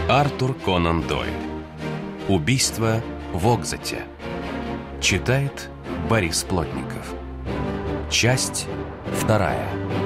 Артур Конан Дойль. Убийство в Окзате. Читает Борис Плотников. Часть 2.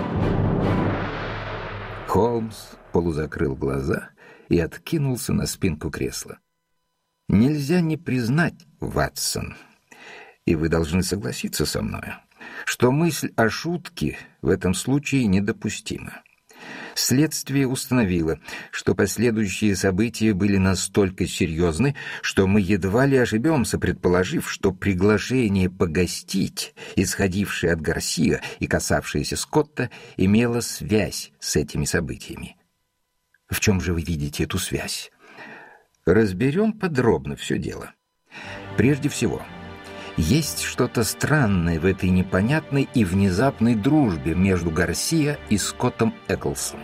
Холмс полузакрыл глаза и откинулся на спинку кресла. Нельзя не признать, Ватсон, и вы должны согласиться со мной, что мысль о шутке в этом случае недопустима. Следствие установило, что последующие события были настолько серьезны, что мы едва ли ошибемся, предположив, что приглашение погостить, исходившее от Гарсиа и касавшееся Скотта, имело связь с этими событиями. В чем же вы видите эту связь? Разберем подробно все дело. Прежде всего, есть что-то странное в этой непонятной и внезапной дружбе между Гарсиа и Скоттом Эклсом.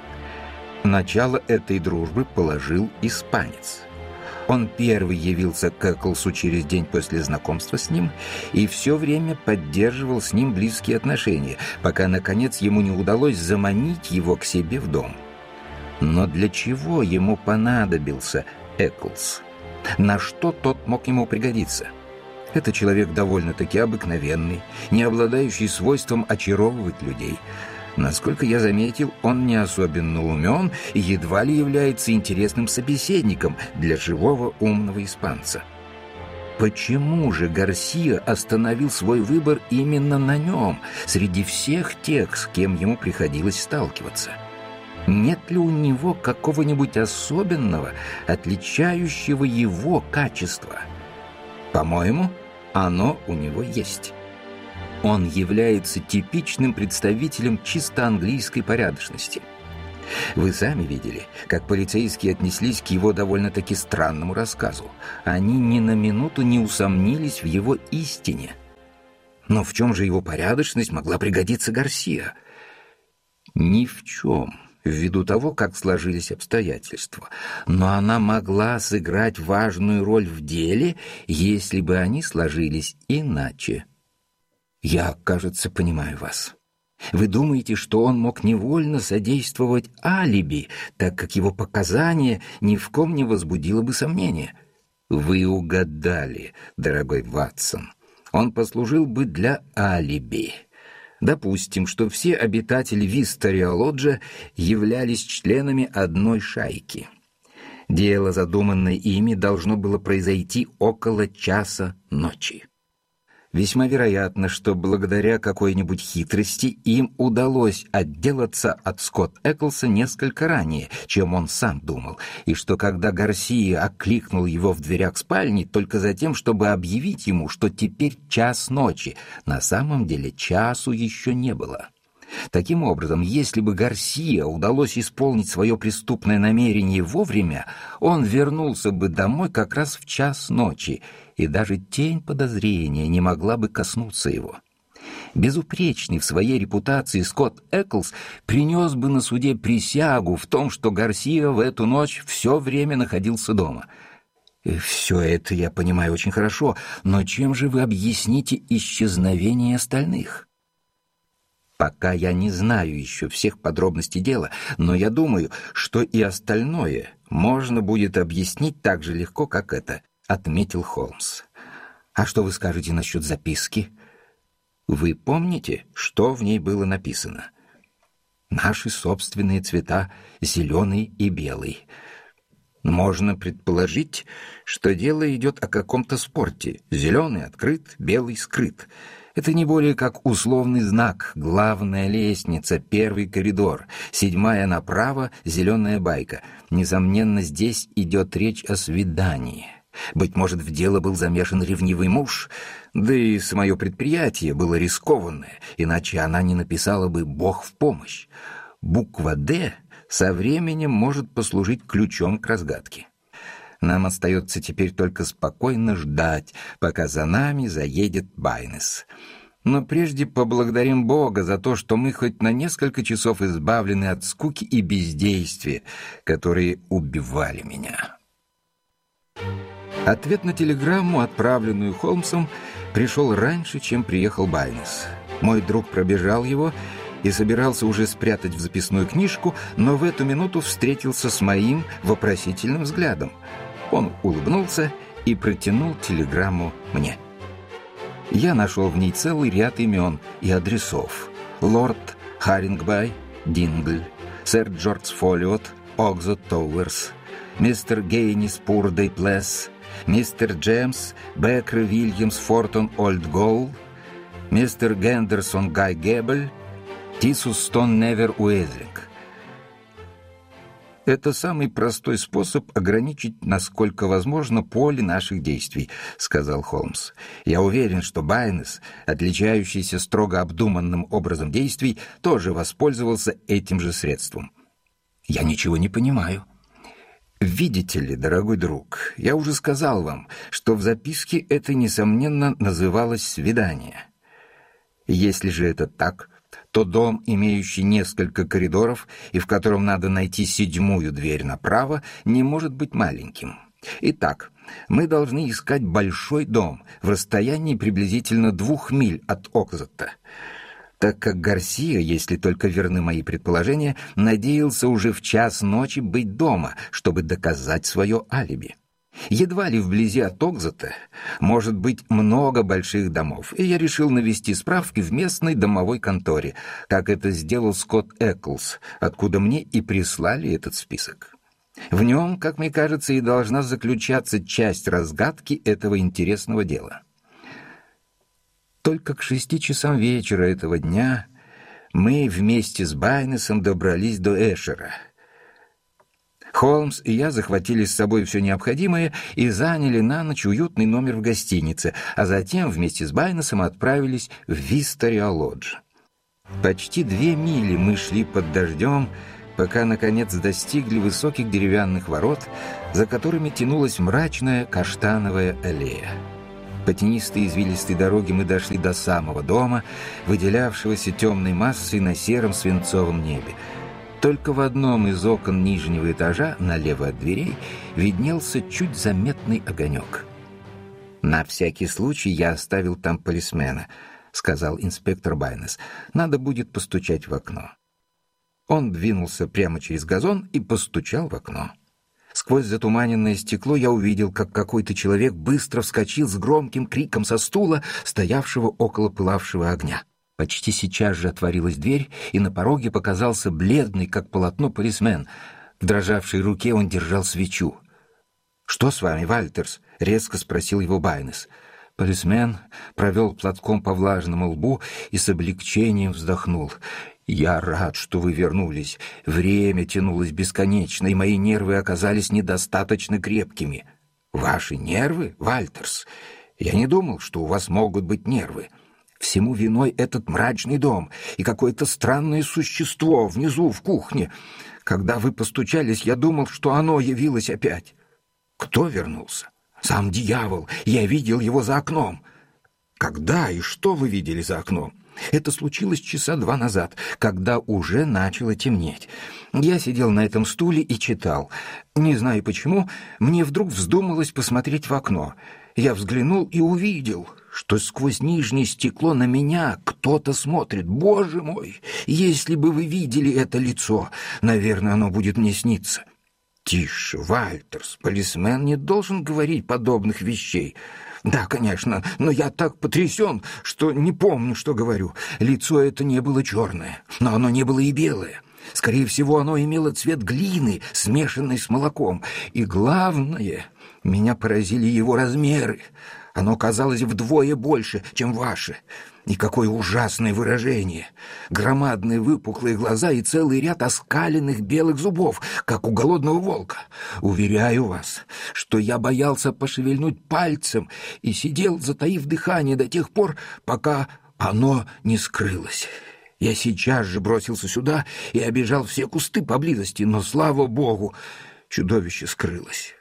Начало этой дружбы положил испанец. Он первый явился к Эклсу через день после знакомства с ним и все время поддерживал с ним близкие отношения, пока, наконец, ему не удалось заманить его к себе в дом. Но для чего ему понадобился Эклс? На что тот мог ему пригодиться? Это человек довольно-таки обыкновенный, не обладающий свойством очаровывать людей. Насколько я заметил, он не особенно умен и едва ли является интересным собеседником для живого умного испанца. Почему же Гарсиа остановил свой выбор именно на нем, среди всех тех, с кем ему приходилось сталкиваться? Нет ли у него какого-нибудь особенного, отличающего его качества? По-моему, оно у него есть. Он является типичным представителем чисто английской порядочности. Вы сами видели, как полицейские отнеслись к его довольно-таки странному рассказу. Они ни на минуту не усомнились в его истине. Но в чем же его порядочность могла пригодиться Гарсиа? Ни в чем, ввиду того, как сложились обстоятельства. Но она могла сыграть важную роль в деле, если бы они сложились иначе. Я, кажется, понимаю вас. Вы думаете, что он мог невольно содействовать алиби, так как его показания ни в ком не возбудило бы сомнения? Вы угадали, дорогой Ватсон. Он послужил бы для алиби. Допустим, что все обитатели Висториа-Лоджа являлись членами одной шайки. Дело, задуманное ими, должно было произойти около часа ночи. Весьма вероятно, что благодаря какой-нибудь хитрости им удалось отделаться от Скотта Эклса несколько ранее, чем он сам думал, и что когда Гарсиа окликнул его в дверях спальни только за тем, чтобы объявить ему, что теперь час ночи, на самом деле часу еще не было. Таким образом, если бы Гарсиа удалось исполнить свое преступное намерение вовремя, он вернулся бы домой как раз в час ночи, и даже тень подозрения не могла бы коснуться его. Безупречный в своей репутации Скотт Эклс принес бы на суде присягу в том, что Гарсиа в эту ночь все время находился дома. Все это я понимаю очень хорошо, но чем же вы объясните исчезновение остальных? Пока я не знаю еще всех подробностей дела, но я думаю, что и остальное можно будет объяснить так же легко, как это, отметил Холмс. А что вы скажете насчет записки? Вы помните, что в ней было написано? Наши собственные цвета — зеленый и белый. Можно предположить, что дело идет о каком-то спорте. Зеленый открыт, белый скрыт. Это не более как условный знак. Главная лестница, первый коридор, 7-я направо, зеленая байка. Несомненно, здесь идет речь о свидании. Быть может, в дело был замешан ревнивый муж, да и самое предприятие было рискованное, иначе она не написала бы «Бог в помощь». Буква «Д» со временем может послужить ключом к разгадке. Нам остается теперь только спокойно ждать, пока за нами заедет Байнес. Но прежде поблагодарим Бога за то, что мы хоть на несколько часов избавлены от скуки и бездействия, которые убивали меня. Ответ на телеграмму, отправленную Холмсом, пришел раньше, чем приехал Байнес. Мой друг пробежал его и собирался уже спрятать в записную книжку, но в эту минуту встретился с моим вопросительным взглядом. Он улыбнулся и протянул телеграмму мне. Я нашел в ней целый ряд имен и адресов. Лорд Харингбай, Дингль, сэр Джордж Фолиот, Окзот Тауэрс, мистер Гейнис Пурдей Плесс, мистер Джеймс Беккер Вильямс Фортон Олд Гоул, мистер Гендерсон Гай Геббель, Тисус Стон Невер Уэзлинг. Это самый простой способ ограничить, насколько возможно, поле наших действий, сказал Холмс. Я уверен, что Байнес, отличающийся строго обдуманным образом действий, тоже воспользовался этим же средством. Я ничего не понимаю. Видите ли, дорогой друг, я уже сказал вам, что в записке это, несомненно, называлось «свидание». Если же это так, то дом, имеющий несколько коридоров и в котором надо найти 7-ю дверь направо, не может быть маленьким. Итак, мы должны искать большой дом в расстоянии приблизительно 2 миль от Окзота, так как Гарсия, если только верны мои предположения, надеялся уже в 1:00 ночи быть дома, чтобы доказать свое алиби. Едва ли вблизи от Окзота может быть много больших домов, и я решил навести справки в местной домовой конторе, как это сделал Скотт Эклс, откуда мне и прислали этот список. В нем, как мне кажется, и должна заключаться часть разгадки этого интересного дела. Только к 6 часам вечера этого дня мы вместе с Байнесом добрались до Эшера. Холмс и я захватили с собой все необходимое и заняли на ночь уютный номер в гостинице, а затем вместе с Байнесом отправились в Вистория-Лодж. Почти 2 мили мы шли под дождем, пока, наконец, достигли высоких деревянных ворот, за которыми тянулась мрачная каштановая аллея. По тенистой извилистой дороге мы дошли до самого дома, выделявшегося темной массой на сером свинцовом небе. Только в одном из окон нижнего этажа, налево от дверей, виднелся чуть заметный огонек. «На всякий случай я оставил там полисмена», — сказал инспектор Байнес. «Надо будет постучать в окно». Он двинулся прямо через газон и постучал в окно. Сквозь затуманенное стекло я увидел, как какой-то человек быстро вскочил с громким криком со стула, стоявшего около пылавшего огня. Почти сейчас же отворилась дверь, и на пороге показался бледный, как полотно, полисмен. В дрожавшей руке он держал свечу. «Что с вами, Вальтерс?» — резко спросил его Байнес. Полисмен провел платком по влажному лбу и с облегчением вздохнул. «Я рад, что вы вернулись. Время тянулось бесконечно, и мои нервы оказались недостаточно крепкими». «Ваши нервы, Вальтерс? Я не думал, что у вас могут быть нервы. Всему виной этот мрачный дом и какое-то странное существо внизу в кухне. Когда вы постучались, я думал, что оно явилось опять». «Кто вернулся?» «Сам дьявол. Я видел его за окном». «Когда и что вы видели за окном?» «Это случилось 2 часа назад, когда уже начало темнеть. Я сидел на этом стуле и читал. Не знаю почему, мне вдруг вздумалось посмотреть в окно. Я взглянул и увидел, что сквозь нижнее стекло на меня кто-то смотрит. Боже мой, если бы вы видели это лицо, наверное, оно будет мне сниться». «Тише, Вальтерс, полисмен не должен говорить подобных вещей». «Да, конечно, но я так потрясен, что не помню, что говорю. Лицо это не было черное, но оно не было и белое. Скорее всего, оно имело цвет глины, смешанной с молоком. И главное, меня поразили его размеры. Оно казалось вдвое больше, чем ваше. И какое ужасное выражение! Громадные выпуклые глаза и целый ряд оскаленных белых зубов, как у голодного волка. Уверяю вас, что я боялся пошевельнуть пальцем и сидел, затаив дыхание до тех пор, пока оно не скрылось. Я сейчас же бросился сюда и обежал все кусты поблизости, но, слава богу, чудовище скрылось.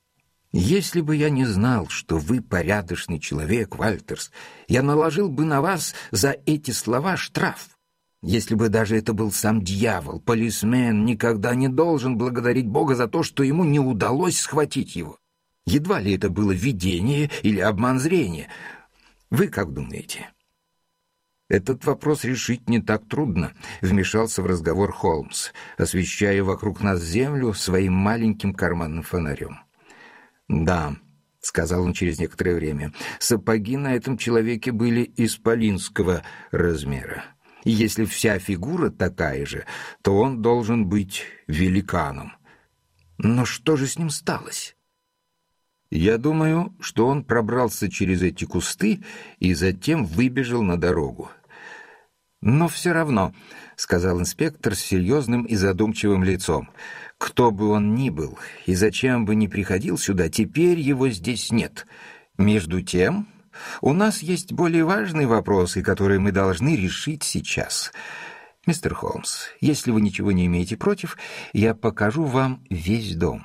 Если бы я не знал, что вы порядочный человек, Вальтерс, я наложил бы на вас за эти слова штраф. Если бы даже это был сам дьявол, полисмен никогда не должен благодарить Бога за то, что ему не удалось схватить его. Едва ли это было видение или обман зрения. Вы как думаете?» «Этот вопрос решить не так трудно», — вмешался в разговор Холмс, освещая вокруг нас землю своим маленьким карманным фонарем. «Да», — сказал он через некоторое время, — «сапоги на этом человеке были исполинского размера. И если вся фигура такая же, то он должен быть великаном. Но что же с ним сталось?» «Я думаю, что он пробрался через эти кусты и затем выбежал на дорогу». «Но все равно», — сказал инспектор с серьезным и задумчивым лицом, — «кто бы он ни был и зачем бы ни приходил сюда, теперь его здесь нет. Между тем, у нас есть более важные вопросы, которые мы должны решить сейчас. Мистер Холмс, если вы ничего не имеете против, я покажу вам весь дом».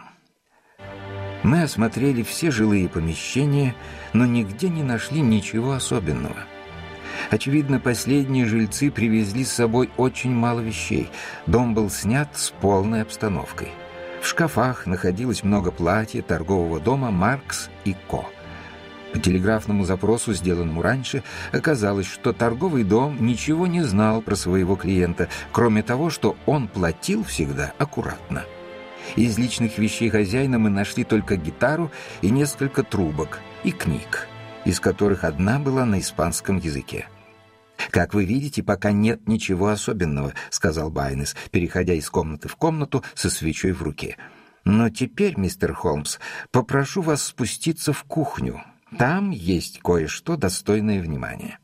Мы осмотрели все жилые помещения, но нигде не нашли ничего особенного. Очевидно, последние жильцы привезли с собой очень мало вещей. Дом был снят с полной обстановкой. В шкафах находилось много платьев торгового дома «Маркс и Ко». По телеграфному запросу, сделанному раньше, оказалось, что торговый дом ничего не знал про своего клиента, кроме того, что он платил всегда аккуратно. Из личных вещей хозяина мы нашли только гитару и несколько трубок и книг, из которых одна была на испанском языке. «Как вы видите, пока нет ничего особенного», — сказал Байнес, переходя из комнаты в комнату со свечой в руке. «Но теперь, мистер Холмс, попрошу вас спуститься в кухню. Там есть кое-что достойное внимания».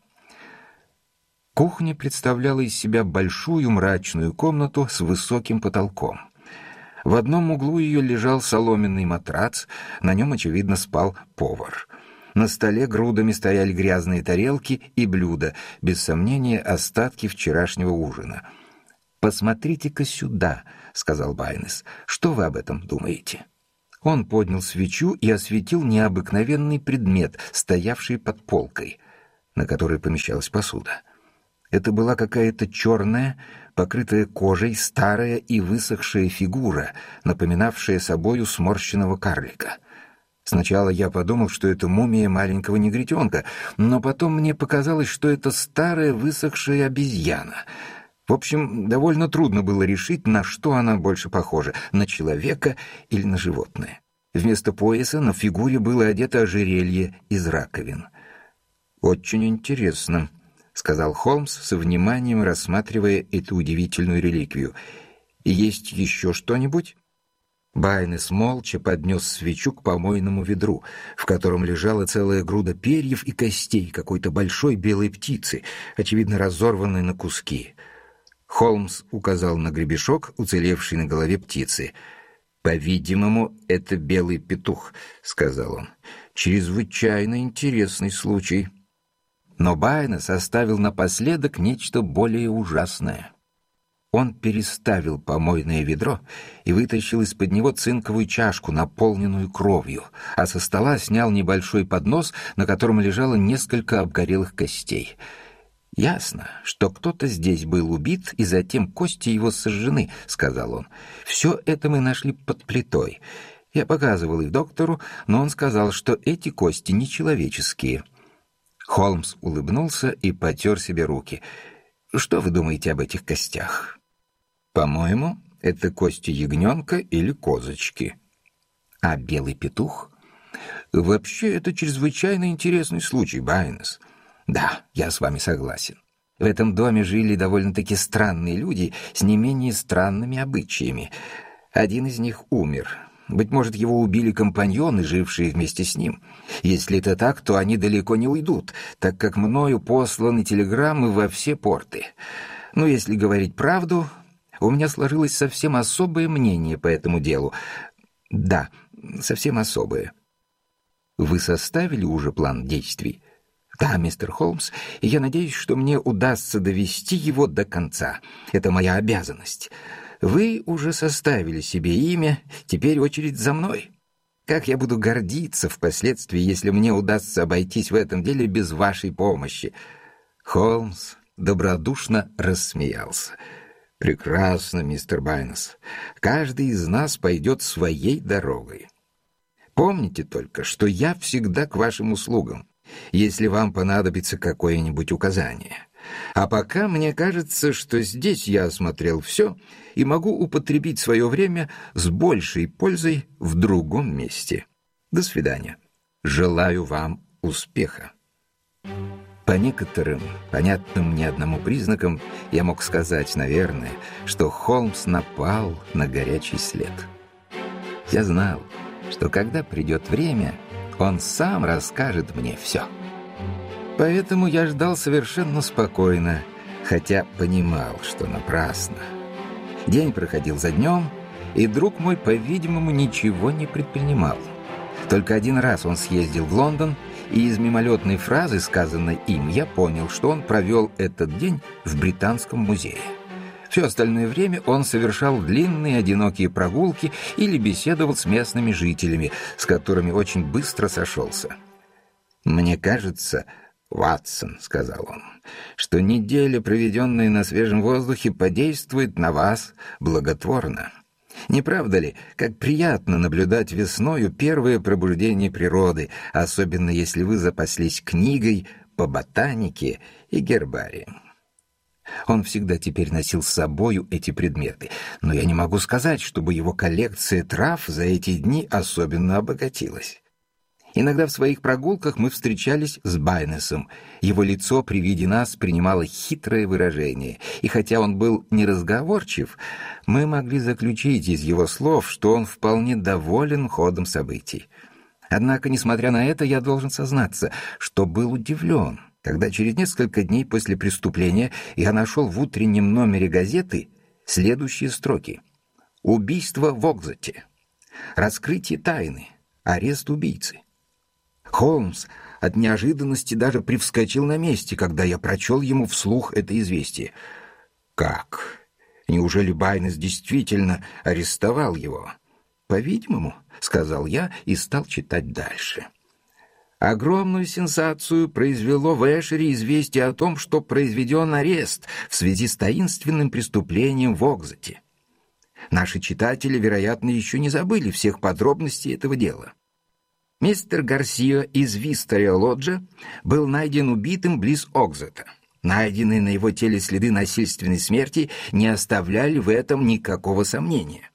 Кухня представляла из себя большую мрачную комнату с высоким потолком. В одном углу ее лежал соломенный матрац, на нем, очевидно, спал повар. На столе грудами стояли грязные тарелки и блюда, без сомнения, остатки вчерашнего ужина. «Посмотрите-ка сюда», — сказал Байнес. «Что вы об этом думаете?» Он поднял свечу и осветил необыкновенный предмет, стоявший под полкой, на которой помещалась посуда. Это была какая-то черная, покрытая кожей, старая и высохшая фигура, напоминавшая собою сморщенного карлика. Сначала я подумал, что это мумия маленького негритенка, но потом мне показалось, что это старая высохшая обезьяна. В общем, довольно трудно было решить, на что она больше похожа, на человека или на животное. Вместо пояса на фигуре было одето ожерелье из раковин. «Очень интересно», — сказал Холмс, со вниманием рассматривая эту удивительную реликвию. «Есть еще что-нибудь?» Байнес молча поднес свечу к помойному ведру, в котором лежала целая груда перьев и костей какой-то большой белой птицы, очевидно разорванной на куски. Холмс указал на гребешок, уцелевший на голове птицы. «По-видимому, это белый петух», — сказал он. «Чрезвычайно интересный случай». Но Байнес оставил напоследок нечто более ужасное. Он переставил помойное ведро и вытащил из-под него цинковую чашку, наполненную кровью, а со стола снял небольшой поднос, на котором лежало несколько обгорелых костей. «Ясно, что кто-то здесь был убит, и затем кости его сожжены», — сказал он. «Все это мы нашли под плитой. Я показывал их доктору, но он сказал, что эти кости нечеловеческие». Холмс улыбнулся и потер себе руки. «Что вы думаете об этих костях?» «По-моему, это кости ягненка или козочки». «А белый петух?» «Вообще, это чрезвычайно интересный случай, Байнес». «Да, я с вами согласен. В этом доме жили довольно-таки странные люди с не менее странными обычаями. Один из них умер. Быть может, его убили компаньоны, жившие вместе с ним. Если это так, то они далеко не уйдут, так как мною посланы телеграммы во все порты. Но если говорить правду, у меня сложилось совсем особое мнение по этому делу. Да, совсем особое». «Вы составили уже план действий?» «Да, мистер Холмс, и я надеюсь, что мне удастся довести его до конца. Это моя обязанность. Вы уже составили себе имя, теперь очередь за мной. Как я буду гордиться впоследствии, если мне удастся обойтись в этом деле без вашей помощи». Холмс добродушно рассмеялся. «Прекрасно, мистер Байнес. Каждый из нас пойдет своей дорогой. Помните только, что я всегда к вашим услугам, если вам понадобится какое-нибудь указание. А пока мне кажется, что здесь я осмотрел все и могу употребить свое время с большей пользой в другом месте. До свидания. Желаю вам успеха». По некоторым, понятным мне одному признакам, я мог сказать, наверное, что Холмс напал на горячий след. Я знал, что когда придет время, он сам расскажет мне все. Поэтому я ждал совершенно спокойно, хотя понимал, что напрасно. День проходил за днем, и друг мой, по-видимому, ничего не предпринимал. Только один раз он съездил в Лондон, и из мимолетной фразы, сказанной им, я понял, что он провел этот день в Британском музее. Все остальное время он совершал длинные одинокие прогулки или беседовал с местными жителями, с которыми очень быстро сошелся. «Мне кажется, Ватсон, — сказал он, — что неделя, проведенная на свежем воздухе, подействует на вас благотворно. Не правда ли, как приятно наблюдать весною первое пробуждение природы, особенно если вы запаслись книгой по ботанике и гербариям?» Он всегда теперь носил с собою эти предметы, но я не могу сказать, чтобы его коллекция трав за эти дни особенно обогатилась. Иногда в своих прогулках мы встречались с Байнесом. Его лицо при виде нас принимало хитрое выражение, и хотя он был неразговорчив, мы могли заключить из его слов, что он вполне доволен ходом событий. Однако, несмотря на это, я должен сознаться, что был удивлен, когда через несколько дней после преступления я нашел в утреннем номере газеты следующие строки: «Убийство в Окзете. Раскрытие тайны. Арест убийцы». Холмс от неожиданности даже привскочил на месте, когда я прочел ему вслух это известие. «Как? Неужели Байнес действительно арестовал его?» «По-видимому», — сказал я и стал читать дальше. Огромную сенсацию произвело в Эшере известие о том, что произведен арест в связи с таинственным преступлением в Окзете. Наши читатели, вероятно, еще не забыли всех подробностей этого дела. Мистер Гарсио из Вистория-Лоджа был найден убитым близ Окзета. Найденные на его теле следы насильственной смерти не оставляли в этом никакого сомнения.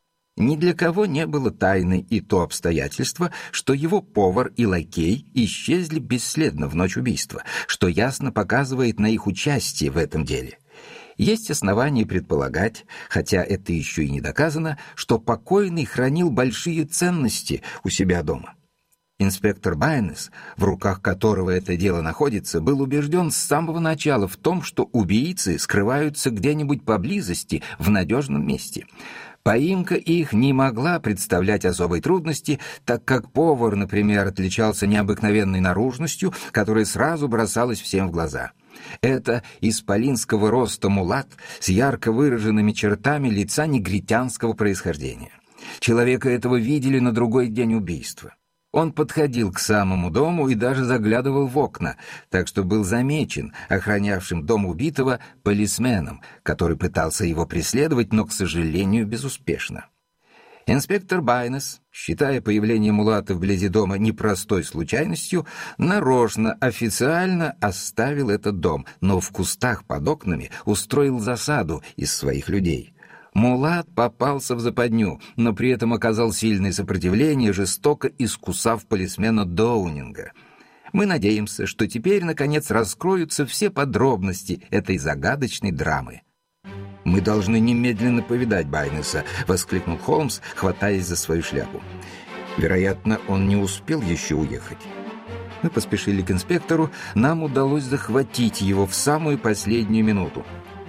Ни для кого не было тайной и то обстоятельство, что его повар и лакей исчезли бесследно в ночь убийства, что ясно показывает на их участие в этом деле. Есть основания предполагать, хотя это еще и не доказано, что покойный хранил большие ценности у себя дома. Инспектор Байнес, в руках которого это дело находится, был убежден с самого начала в том, что убийцы скрываются где-нибудь поблизости в надежном месте. Поимка их не могла представлять особой трудности, так как повар, например, отличался необыкновенной наружностью, которая сразу бросалась всем в глаза. Это исполинского роста мулат с ярко выраженными чертами лица негритянского происхождения. Человека этого видели на другой день убийства. Он подходил к самому дому и даже заглядывал в окна, так что был замечен охранявшим дом убитого полисменом, который пытался его преследовать, но, к сожалению, безуспешно. Инспектор Байнес, считая появление мулата вблизи дома непростой случайностью, нарочно, официально оставил этот дом, но в кустах под окнами устроил засаду из своих людей. Мулат попался в западню, но при этом оказал сильное сопротивление, жестоко искусав полисмена Доунинга. Мы надеемся, что теперь, наконец, раскроются все подробности этой загадочной драмы. «Мы должны немедленно повидать Байнеса», — воскликнул Холмс, хватаясь за свою шляпу. «Вероятно, он не успел еще уехать». Мы поспешили к инспектору, нам удалось захватить его в самую последнюю минуту.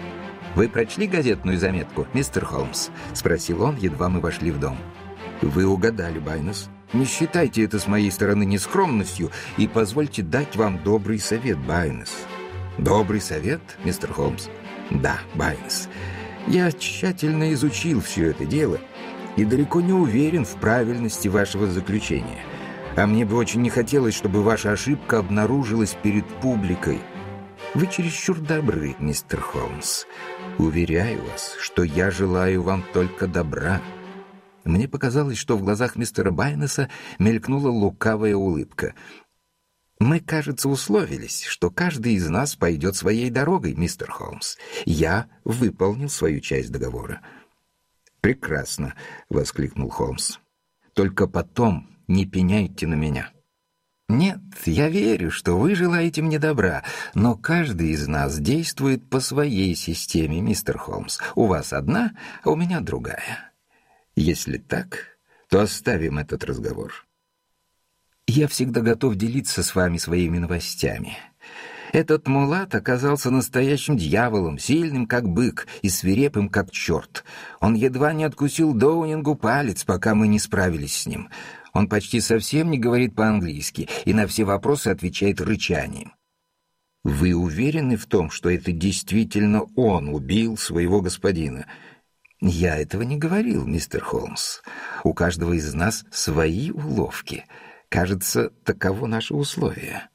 «Вы прочли газетную заметку, мистер Холмс?» — спросил он, едва мы вошли в дом. «Вы угадали, Байнес. Не считайте это с моей стороны нескромностью и позвольте дать вам добрый совет, Байнес». «Добрый совет, мистер Холмс?» «Да, Байнес. Я тщательно изучил все это дело и далеко не уверен в правильности вашего заключения. А мне бы очень не хотелось, чтобы ваша ошибка обнаружилась перед публикой. Вы чересчур добры, мистер Холмс. Уверяю вас, что я желаю вам только добра». Мне показалось, что в глазах мистера Байнеса мелькнула лукавая улыбка. Мы, кажется, условились, что каждый из нас пойдет своей дорогой, мистер Холмс. Я выполнил свою часть договора». «Прекрасно», — воскликнул Холмс. «Только потом не пеняйте на меня». «Нет, я верю, что вы желаете мне добра, но каждый из нас действует по своей системе, мистер Холмс. У вас одна, а у меня другая. Если так, то оставим этот разговор. Я всегда готов делиться с вами своими новостями. Этот мулат оказался настоящим дьяволом, сильным как бык и свирепым как черт. Он едва не откусил Доунингу палец, пока мы не справились с ним. Он почти совсем не говорит по-английски и на все вопросы отвечает рычанием. Вы уверены в том, что это действительно он убил своего господина? Я этого не говорил, мистер Холмс. У каждого из нас свои уловки. Кажется, таково наше условие.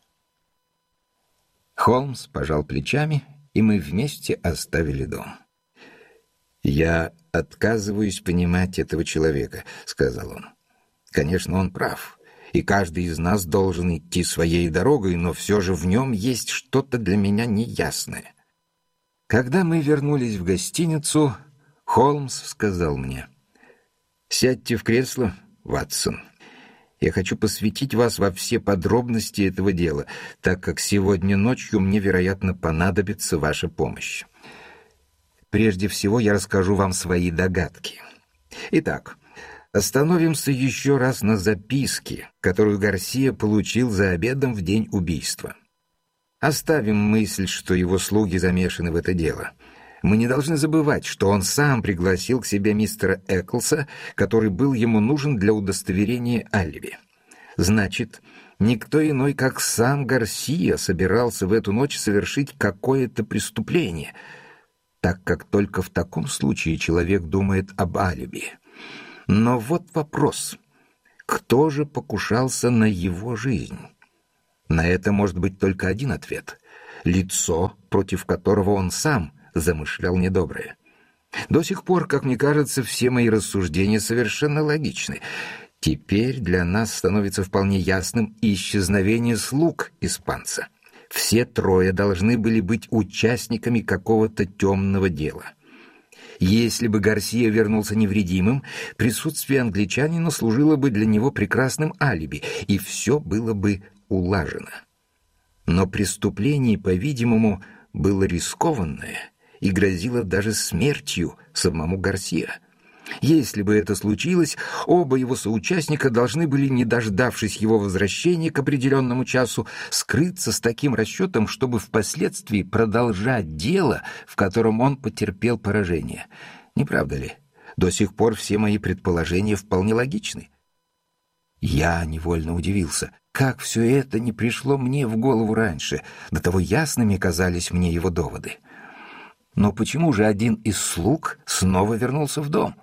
Холмс пожал плечами, и мы вместе оставили дом. «Я отказываюсь понимать этого человека», — сказал он. «Конечно, он прав, и каждый из нас должен идти своей дорогой, но все же в нем есть что-то для меня неясное». Когда мы вернулись в гостиницу, Холмс сказал мне: «Сядьте в кресло, Ватсон. Я хочу посвятить вас во все подробности этого дела, так как сегодня ночью мне, вероятно, понадобится ваша помощь. Прежде всего я расскажу вам свои догадки. Итак, остановимся еще раз на записке, которую Гарсия получил за обедом в день убийства. Оставим мысль, что его слуги замешаны в это дело. Мы не должны забывать, что он сам пригласил к себе мистера Эклса, который был ему нужен для удостоверения алиби. Значит, никто иной, как сам Гарсия, собирался в эту ночь совершить какое-то преступление, так как только в таком случае человек думает об алиби. Но вот вопрос: кто же покушался на его жизнь? На это может быть только один ответ: лицо, против которого он сам замышлял недоброе. До сих пор, как мне кажется, все мои рассуждения совершенно логичны. Теперь для нас становится вполне ясным исчезновение слуг испанца. Все трое должны были быть участниками какого-то темного дела. Если бы Гарсия вернулся невредимым, присутствие англичанина служило бы для него прекрасным алиби, и все было бы улажено. Но преступление, по-видимому, было рискованное и грозило даже смертью самому Гарсия. Если бы это случилось, оба его соучастника должны были, не дождавшись его возвращения к определенному часу, скрыться с таким расчетом, чтобы впоследствии продолжать дело, в котором он потерпел поражение. Не правда ли? До сих пор все мои предположения вполне логичны. Я невольно удивился, как все это не пришло мне в голову раньше, до того ясными казались мне его доводы. Но почему же один из слуг снова вернулся в дом?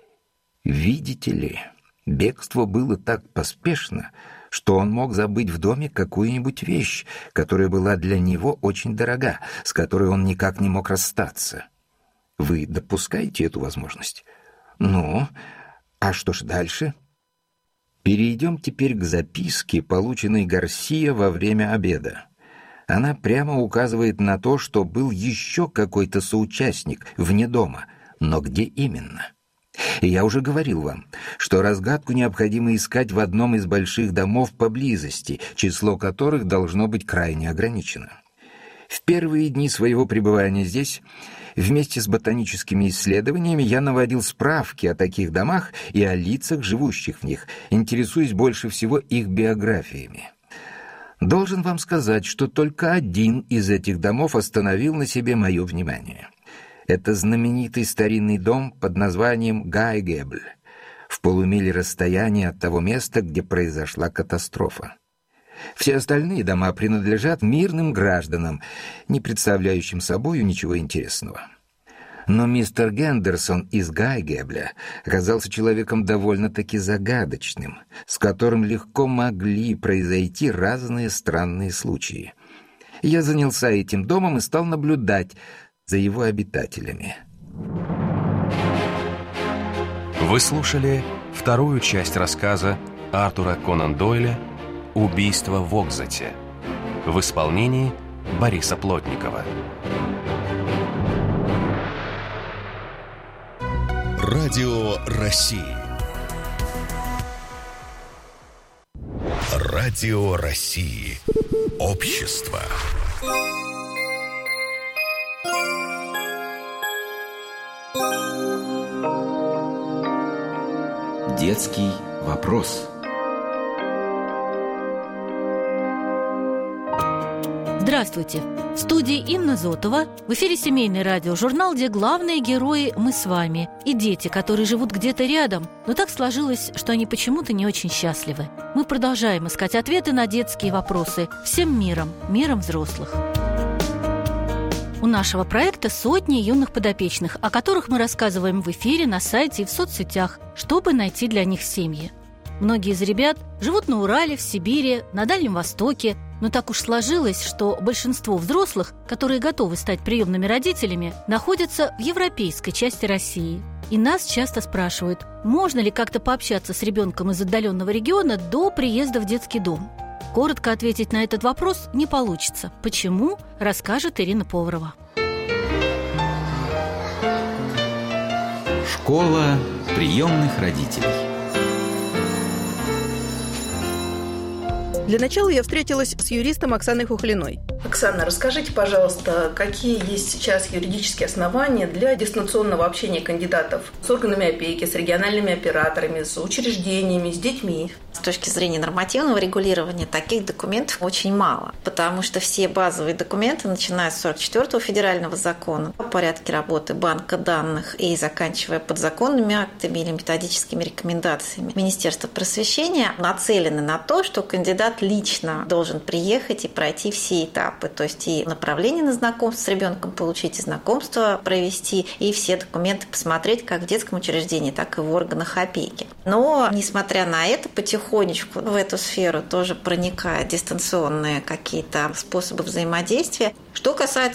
Видите ли, бегство было так поспешно, что он мог забыть в доме какую-нибудь вещь, которая была для него очень дорога, с которой он никак не мог расстаться. Вы допускаете эту возможность? Ну, а что ж дальше? Перейдем теперь к записке, полученной Гарсия во время обеда. Она прямо указывает на то, что был еще какой-то соучастник вне дома, но где именно? И я уже говорил вам, что разгадку необходимо искать в одном из больших домов поблизости, число которых должно быть крайне ограничено. В первые дни своего пребывания здесь, вместе с ботаническими исследованиями, я наводил справки о таких домах и о лицах, живущих в них, интересуясь больше всего их биографиями. Должен вам сказать, что только один из этих домов остановил на себе мое внимание. Это знаменитый старинный дом под названием Гайгебль, в полумиле расстояния от того места, где произошла катастрофа. Все остальные дома принадлежат мирным гражданам, не представляющим собою ничего интересного. Но мистер Гендерсон из Гайгебля оказался человеком довольно-таки загадочным, с которым легко могли произойти разные странные случаи. Я занялся этим домом и стал наблюдать за его обитателями. Вы слушали вторую часть рассказа Артура Конан Дойля Убийство в Вогзате. В исполнении Бориса Плотникова. Радио России. Радио России. Общество. Детский вопрос. Здравствуйте! В студии Инна Зотова. В эфире семейный радиожурнал, где главные герои мы с вами и дети, которые живут где-то рядом, но так сложилось, что они почему-то не очень счастливы. Мы продолжаем искать ответы на детские вопросы всем миром, миром взрослых. У нашего проекта сотни юных подопечных, о которых мы рассказываем в эфире, на сайте и в соцсетях, чтобы найти для них семьи. Многие из ребят живут на Урале, в Сибири, на Дальнем Востоке, но так уж сложилось, что большинство взрослых, которые готовы стать приемными родителями, находятся в европейской части России. И нас часто спрашивают, можно ли как-то пообщаться с ребенком из отдаленного региона до приезда в детский дом. Коротко ответить на этот вопрос не получится. Почему, расскажет Ирина Поварова. Школа приемных родителей. Для начала я встретилась с юристом Оксаной Хухлиной. Оксана, расскажите, пожалуйста, какие есть сейчас юридические основания для дистанционного общения кандидатов с органами опеки, с региональными операторами, с учреждениями, с детьми? С точки зрения нормативного регулирования таких документов очень мало, потому что все базовые документы, начиная с 44-го федерального закона о порядке работы банка данных и заканчивая подзаконными актами или методическими рекомендациями Министерства просвещения, нацелены на то, что кандидат лично должен приехать и пройти все этапы, то есть и направление на знакомство с ребенком получить, и знакомство провести, и все документы посмотреть как в детском учреждении, так и в органах опеки. Но, несмотря на это, потихонечку в эту сферу тоже проникают дистанционные какие-то способы взаимодействия. Что касается